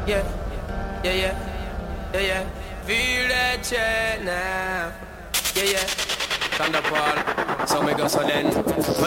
Yeah, yeah, yeah, yeah, yeah. Feel that chain now. Yeah, yeah. Thunderfall. So me go so then.